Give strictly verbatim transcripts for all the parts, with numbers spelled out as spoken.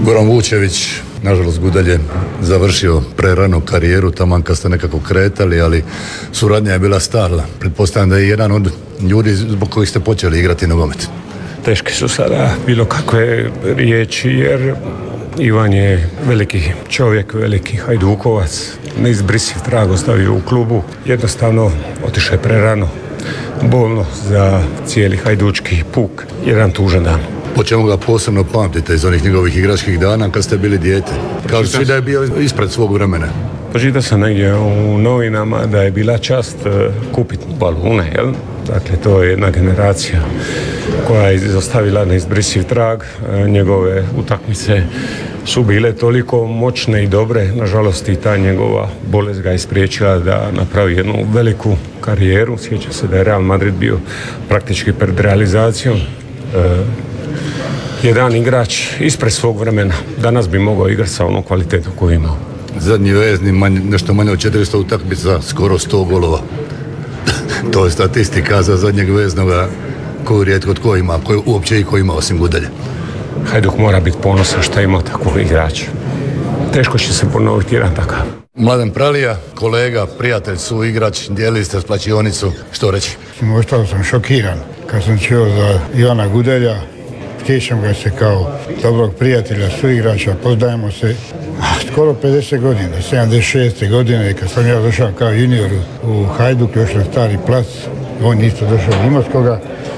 Goran Vučević, nažalost Gudelj je završio prerano karijeru, taman kad ste nekako kretali, ali suradnja je bila stalna. Pretpostavljam da je jedan od ljudi zbog kojih ste počeli igrati nogomet. Teške su sada bilo kakve riječi, jer Ivan je veliki čovjek, veliki hajdukovac, neizbrisiv trag ostavio u klubu, jednostavno otišao je prerano, bolno za cijeli hajdučki puk, jedan tužan dan. Po čemu ga posebno pamtite iz onih njegovih igračkih dana kad ste bili dijete? Kažu svi da je bio ispred svog vremena. Pročitao sam negdje u novinama da je bila čast kupiti balune, jel? Dakle, to je jedna generacija koja je izostavila neizbrisiv trag. Njegove utakmice su bile toliko moćne i dobre, nažalost i ta njegova bolest ga je spriječila da napravi jednu veliku karijeru. Sjeća se da je Real Madrid bio praktički pred realizacijom. Jedan igrač ispred svog vremena. Danas bi mogao igrati sa onom kvalitetom koju imao. Zadnji vezni, manj, nešto manje od četiristo utakmica, skoro sto golova. To je statistika za zadnjeg veznoga koju rijetko tko ima, koju uopće i ko ima osim Gudelja. Hajduk mora biti ponosan što ima takvog igrača. Teško će se ponoviti jedan takav. Mladen Pralija, kolega, prijatelj, suigrač, dijelili ste splačionicu, što reći? Ostao sam šokiran kad sam čuo za Ivana Gudelja. Sjećam ga se kao dobrog prijatelja, suigrača, poznajemo se skoro pedeset godina, sedamdeset šeste godine kad sam ja došao kao junior u Hajduk, još na Stari plac, on isto došao od Imotskoga.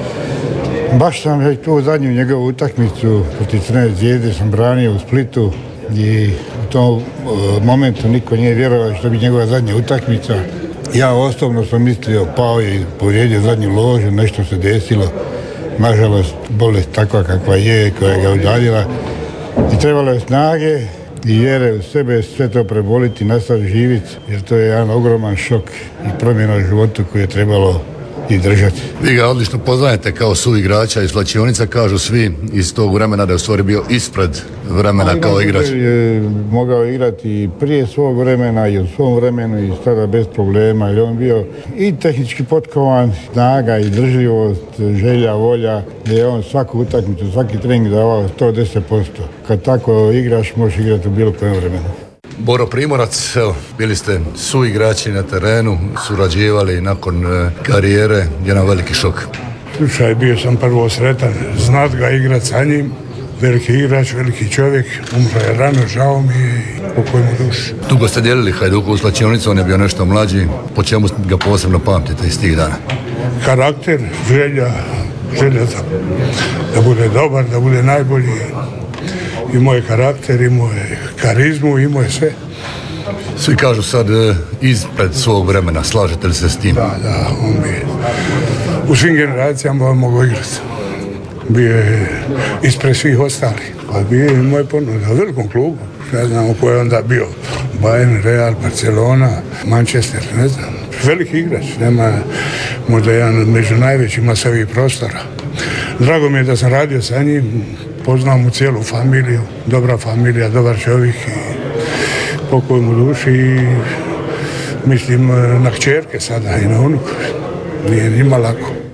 Baš sam već tu zadnju njegovu utakmicu protiv Crne Zvijezde sam branio u Splitu i u tom momentu niko nije vjerovao što bi njegova zadnja utakmica. Ja osobno sam mislio, pao je i povrijedio zadnju ložu, nešto se desilo. Nažalost, bolest takva kakva je, koja ga udaljila. I trebalo je snage i vjere u sebe, sve to preboliti, nastaviti živjeti, jer to je jedan ogroman šok i promjena u životu koju je trebalo izdržati. Vi ga odlično poznajete kao suigrača iz slačionica, kažu svi iz tog vremena da je u stvari bio ispred vremena A, kao igrač. Je mogao igrati i prije svog vremena i u svom vremenu i sada bez problema, jer on bio i tehnički potkovan, snaga i držljivost, želja, volja, da je on svaku utakmicu, svaki trening davao sto deset posto. Kad tako igraš, možeš igrati u bilo kojem vremenu. Boro Primorac, evo, bili ste suigrači na terenu, surađivali nakon e, karijere, jedan veliki šok. Slušaj, bio sam prvo sretan, znat ga igrat sa njim, veliki igrač, veliki čovjek, umro je rano, žao mi je i pokoj mu duši. Dugo ste dijelili Hajduku u slačionicu, on je bio nešto mlađi, po čemu ga posebno pamtite iz tih dana? Karakter, želja, želja da, da bude dobar, da bude najbolji. Imao je karakter, imao je karizmu, imao je sve. Svi kažu sad e, ispred svog vremena, slažete li se s tim? Da, da, on bi u svim generacijama mogao igrati. Bio je ispred svih ostalih. Pa bio je moj ponuda u velikom klubu. Ne znam u kojoj je onda bio. Bayern, Real, Barcelona, Manchester, ne znam. Veliki igrač, nema možda jedan među najvećima sa ovih prostora. Drago mi je da sam radio sa njim. Poznam mu cijelu familiju, dobra familija, dobar čovjek i pokoj mu duši i mislim na kćerke sada i na unuku. Nije njima lako.